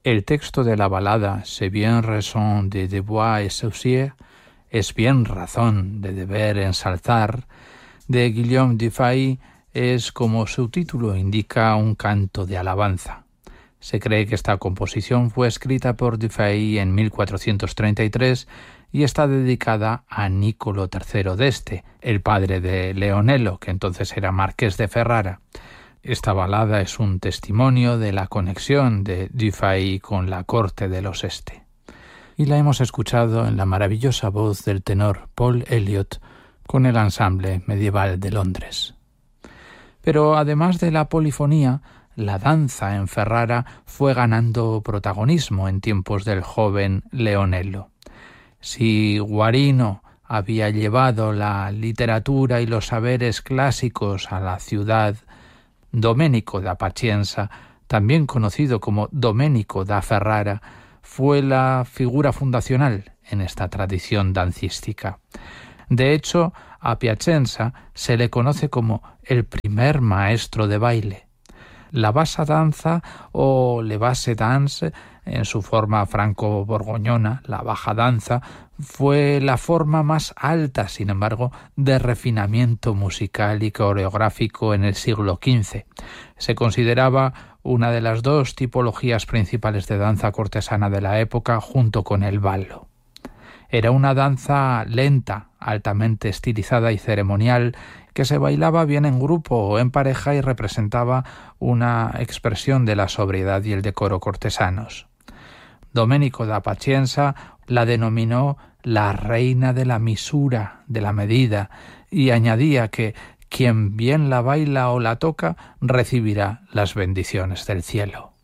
El texto de la balada C'est bien raison de devoir associer, es bien razón de deber ensalzar, de Guillaume Dufay, es, como su título indica, un canto de alabanza. Se cree que esta composición fue escrita por Dufay en 1433 y está dedicada a Niccolò III d'Este, el padre de Leonello, que entonces era marqués de Ferrara. Esta balada es un testimonio de la conexión de Dufay con la corte de los Este. Y la hemos escuchado en la maravillosa voz del tenor Paul Elliott con el Ensemble Medieval de Londres. Pero además de la polifonía, la danza en Ferrara fue ganando protagonismo en tiempos del joven Leonello. Si Guarino había llevado la literatura y los saberes clásicos a la ciudad, Domenico da Pacienza, también conocido como Domenico da Ferrara, fue la figura fundacional en esta tradición dancística. De hecho, a Piacenza se le conoce como el primer maestro de baile. La bassa danza o le basse danse, en su forma franco-borgoñona, la baja danza, fue la forma más alta, sin embargo, de refinamiento musical y coreográfico en el siglo XV. Se consideraba una de las dos tipologías principales de danza cortesana de la época, junto con el ballo. Era una danza lenta, altamente estilizada y ceremonial, que se bailaba bien en grupo o en pareja y representaba una expresión de la sobriedad y el decoro cortesanos. Domenico da Pacienza la denominó la reina de la misura, de la medida, y añadía que quien bien la baila o la toca recibirá las bendiciones del cielo.